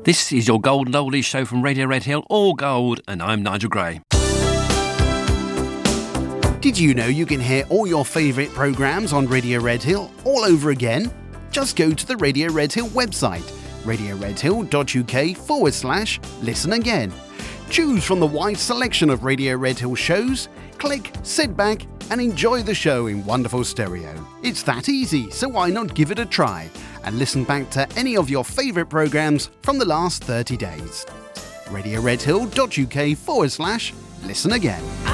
This is your Golden Oldies show from Radio Red Hill, all gold, and I'm Nigel Gray. Did you know you can hear all your favourite programmes on Radio Red Hill all over again? Just go to the Radio Red Hill website, radioredhill.uk/listen again. Choose from the wide selection of Radio Red Hill shows, click, sit back and enjoy the show in wonderful stereo. It's that easy, so why not give it a try and listen back to any of your favourite programmes from the last 30 days. radioredhill.uk/listen again.